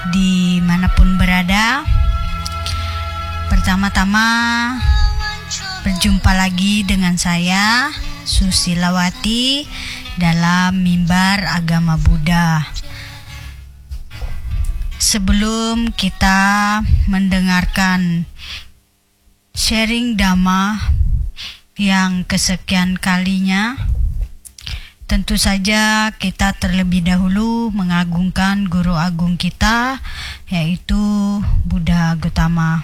dimanapun berada. Pertama-tama berjumpa lagi dengan saya Susilawati dalam Mimbar Agama Buddha. Sebelum kita mendengarkan sharing Dhamma yang kesekian kalinya, tentu saja kita terlebih dahulu mengagungkan Guru Agung kita, yaitu Buddha Gautama.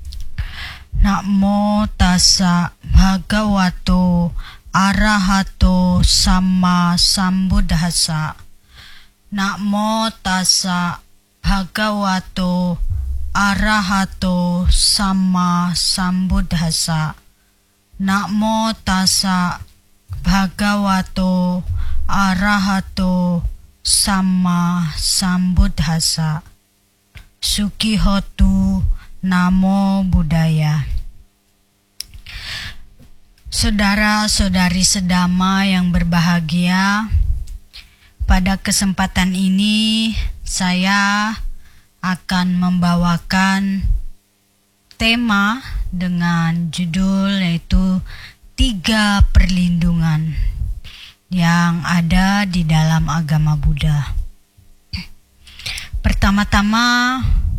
Namo tassa bhagavato arahato sama sambuddhassa. Namo tassa bhagavato arahato sama sambuddhassa. Namo tassa bhagavato arahato sama sambuddhassa. Sukihotu namo buddhaya. Saudara-saudari sedama yang berbahagia, pada kesempatan ini saya akan membawakan tema dengan judul yaitu 3 perlindungan yang ada di dalam agama Buddha. Pertama-tama,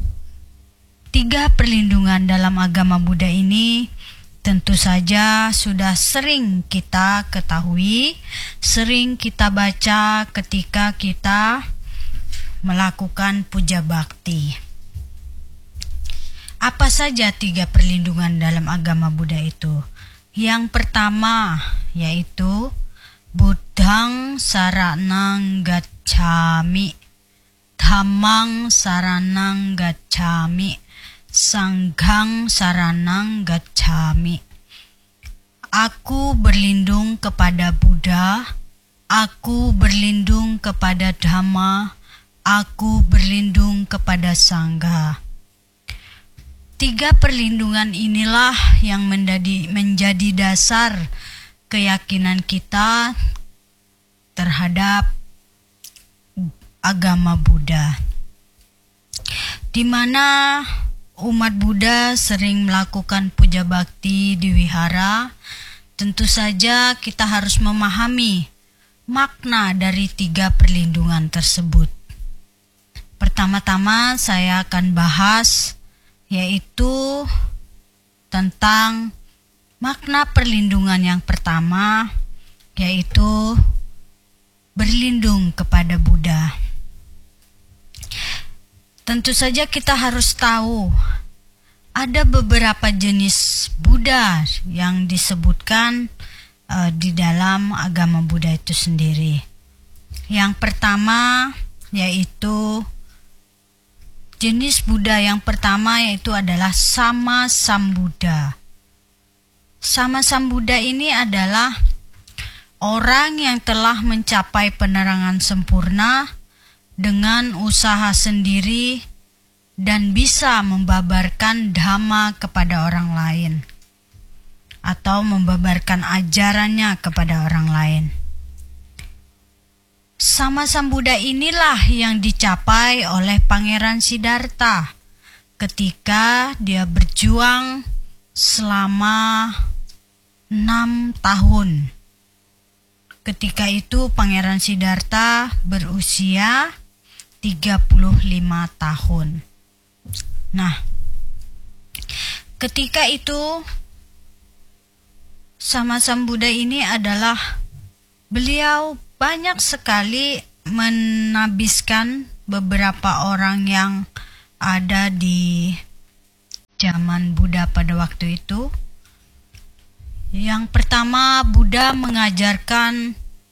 3 perlindungan dalam agama Buddha ini tentu saja sudah sering kita ketahui, sering kita baca ketika kita melakukan puja bakti. Apa saja 3 perlindungan dalam agama Buddha itu? Yang pertama yaitu Buddhang saranang gacchami, Dhammang saranang gacchami, Sanghang saranang gacchami. Aku berlindung kepada Buddha, aku berlindung kepada Dhamma, aku berlindung kepada Sangha. 3 perlindungan inilah yang menjadi dasar keyakinan kita terhadap agama Buddha, di mana umat Buddha sering melakukan puja bakti di wihara. Tentu saja kita harus memahami makna dari 3 perlindungan tersebut. Pertama-tama saya akan bahas yaitu tentang makna perlindungan yang pertama, yaitu berlindung kepada Buddha. Tentu saja kita harus tahu ada beberapa jenis Buddha yang disebutkan di dalam agama Buddha itu sendiri. Yang pertama yaitu jenis Buddha yang pertama yaitu adalah Sama Sambuddha. Sama Sambuddha ini adalah orang yang telah mencapai penerangan sempurna dengan usaha sendiri dan bisa membabarkan Dhamma kepada orang lain atau membabarkan ajarannya kepada orang lain. Sama Sambuddha inilah yang dicapai oleh Pangeran Siddhartha ketika dia berjuang selama 6 tahun. Ketika itu Pangeran Siddhartha berusia 35 tahun. Nah, ketika itu Sama Sambuddha ini adalah beliau banyak sekali menabiskan beberapa orang yang ada di zaman Buddha pada waktu itu. Yang pertama, Buddha mengajarkan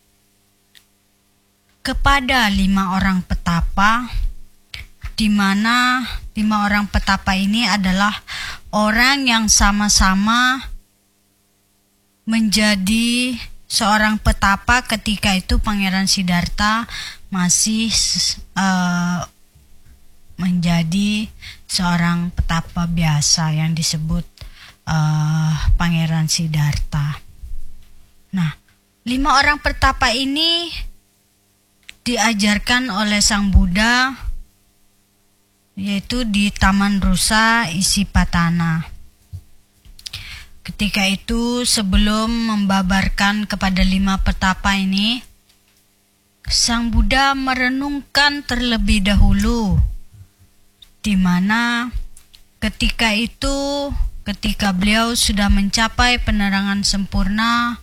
kepada 5 orang petapa, di mana 5 orang petapa ini adalah orang yang sama-sama menjadi seorang petapa ketika itu Pangeran Siddhartha masih menjadi seorang petapa biasa yang disebut Pangeran Siddhartha. Nah, 5 orang petapa ini diajarkan oleh Sang Buddha yaitu di Taman Rusa Isipatana. Ketika itu, sebelum membabarkan kepada 5 petapa ini, Sang Buddha merenungkan terlebih dahulu, di mana ketika itu, ketika beliau sudah mencapai penerangan sempurna,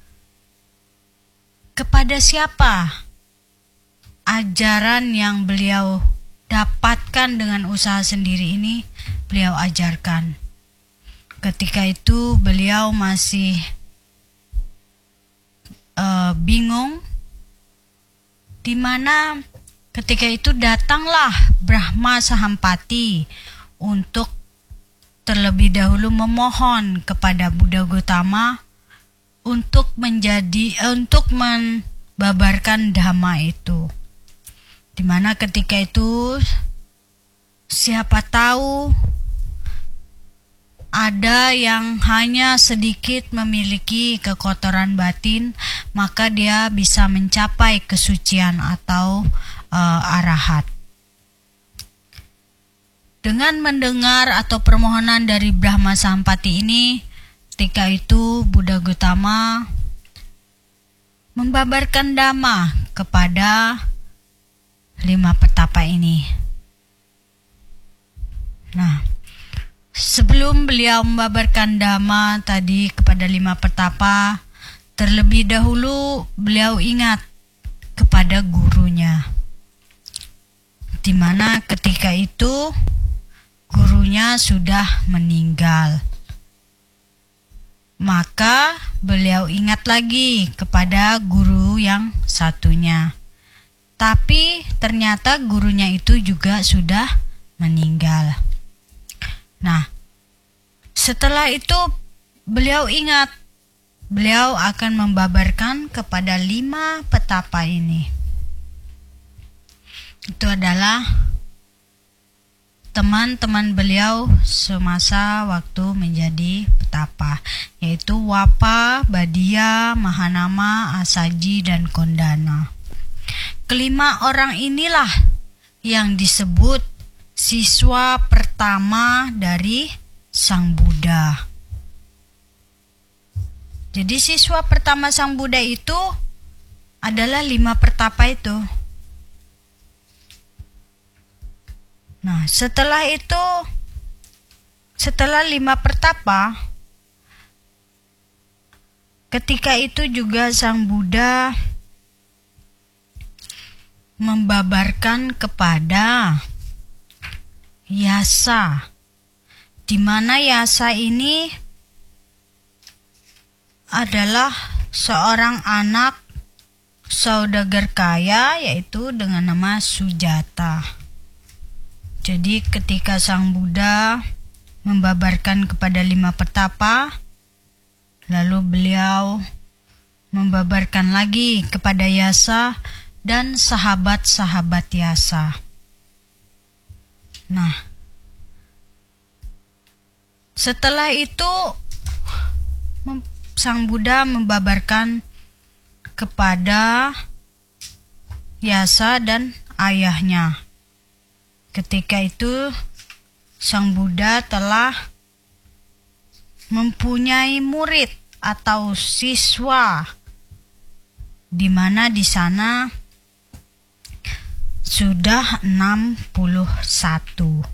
kepada siapa ajaran yang beliau dapatkan dengan usaha sendiri ini beliau ajarkan. Ketika itu beliau masih bingung, di mana ketika itu datanglah Brahma Sahampati untuk terlebih dahulu memohon kepada Buddha Gautama untuk membabarkan dhamma itu. Di mana ketika itu siapa tahu ada yang hanya sedikit memiliki kekotoran batin, maka dia bisa mencapai kesucian atau arahat. Dengan mendengar atau permohonan dari Brahma Sahampati ini, ketika itu Buddha Gautama membabarkan dhamma kepada 5 petapa ini. Nah, sebelum beliau membabarkan dhamma tadi kepada 5 petapa, terlebih dahulu beliau ingat kepada gurunya, di mana ketika itu gurunya sudah meninggal. Maka beliau ingat lagi kepada guru yang satunya, tapi ternyata gurunya itu juga sudah meninggal. Nah, setelah itu beliau ingat, beliau akan membabarkan kepada 5 petapa ini. Itu adalah teman-teman beliau semasa waktu menjadi petapa, yaitu Wapa, Badia, Mahanama, Asaji, dan Kondana. Kelima orang inilah yang disebut siswa pertama dari Sang Buddha. Jadi siswa pertama Sang Buddha itu adalah 5 pertapa itu. Nah, setelah itu, setelah 5 pertapa, ketika itu juga Sang Buddha membabarkan kepada Yasa, di mana Yasa ini adalah seorang anak saudagar kaya, yaitu dengan nama Sujata. Jadi ketika Sang Buddha membabarkan kepada 5 petapa, lalu beliau membabarkan lagi kepada Yasa dan sahabat-sahabat Yasa. Nah, setelah itu Sang Buddha membabarkan kepada Yasa dan ayahnya. Ketika itu Sang Buddha telah mempunyai murid atau siswa, di mana di sana sudah 61.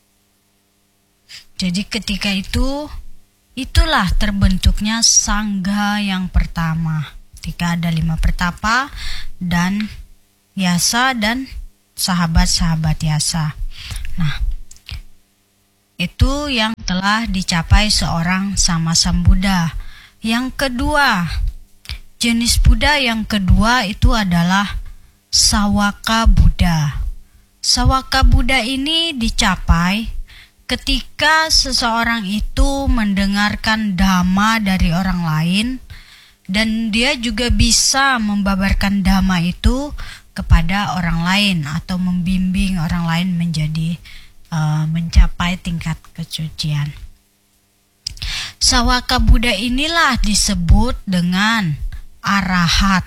Jadi ketika itu, itulah terbentuknya sangga yang pertama. Ketika ada 5 pertapa dan Yasa dan sahabat-sahabat Yasa. Nah, itu yang telah dicapai seorang sama Sang Buddha. Yang kedua, jenis Buddha yang kedua itu adalah Sawaka Buddha. Sawaka Buddha ini dicapai ketika seseorang itu mendengarkan dhamma dari orang lain, dan dia juga bisa membabarkan dhamma itu kepada orang lain atau membimbing orang lain menjadi mencapai tingkat kesucian. Sawaka Buddha inilah disebut dengan arahat,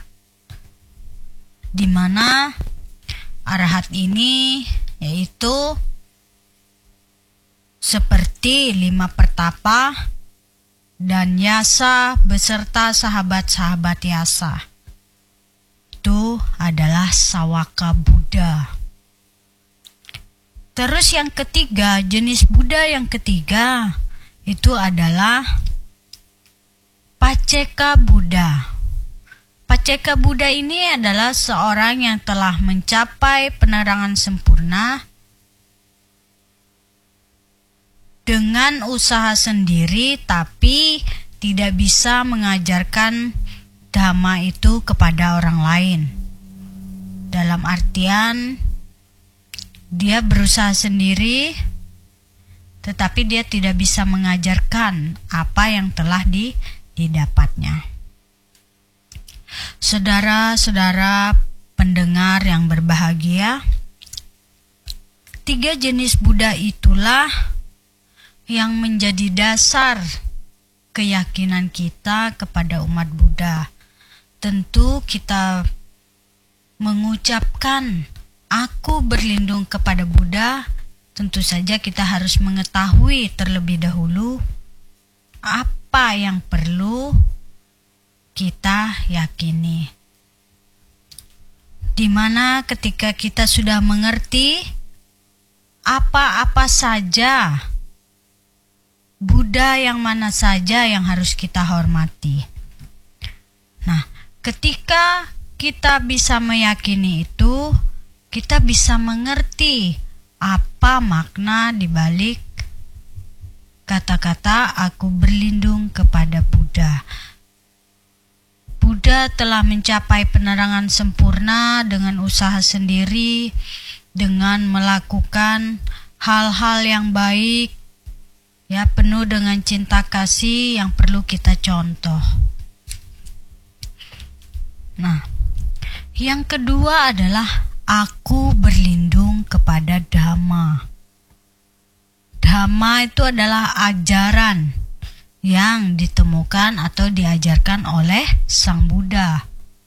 di mana arahat ini yaitu seperti 5 pertapa dan Yasa beserta sahabat-sahabat Yasa. Itu adalah Sawaka Buddha. Terus yang ketiga, jenis Buddha yang ketiga itu adalah Pacceka Buddha. Pacceka Buddha ini adalah seorang yang telah mencapai penerangan sempurna dengan usaha sendiri, tapi tidak bisa mengajarkan dhamma itu kepada orang lain. Dalam artian dia berusaha sendiri, tetapi dia tidak bisa mengajarkan apa yang telah didapatnya. Saudara-saudara pendengar yang berbahagia, 3 jenis Buddha itulah yang menjadi dasar keyakinan kita kepada umat Buddha. Tentu kita mengucapkan aku berlindung kepada Buddha, tentu saja kita harus mengetahui terlebih dahulu apa yang perlu kita yakini. Dimana ketika kita sudah mengerti apa-apa saja, Buddha yang mana saja yang harus kita hormati. Nah, ketika kita bisa meyakini itu, kita bisa mengerti apa makna dibalik kata-kata aku berlindung kepada Buddha. Buddha telah mencapai penerangan sempurna dengan usaha sendiri, dengan melakukan hal-hal yang baik, ya, penuh dengan cinta kasih yang perlu kita contoh. Nah, yang kedua adalah aku berlindung kepada Dhamma. Dhamma itu adalah ajaran yang ditemukan atau diajarkan oleh Sang Buddha.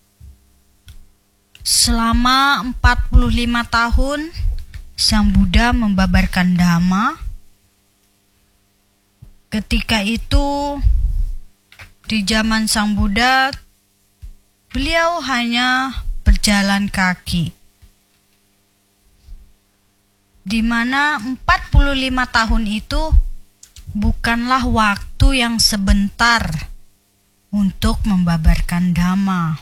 Selama 45 tahun, Sang Buddha membabarkan Dhamma. Ketika itu, di zaman Sang Buddha, beliau hanya berjalan kaki. Di mana 45 tahun itu bukanlah waktu yang sebentar untuk membabarkan Dhamma.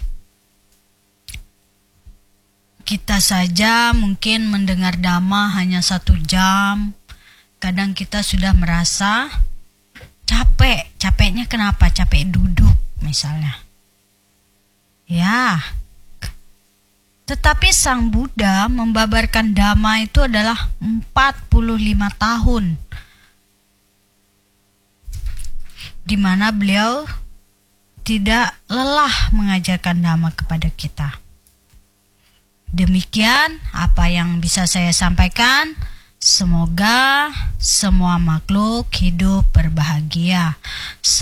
Kita saja mungkin mendengar Dhamma hanya 1 jam. Kadang kita sudah merasa capek. Capeknya kenapa? Capek duduk misalnya. Ya. Tetapi Sang Buddha membabarkan Dhamma itu adalah 45 tahun. Di mana beliau tidak lelah mengajarkan Dhamma kepada kita. Demikian apa yang bisa saya sampaikan. Semoga semua makhluk hidup berbahagia.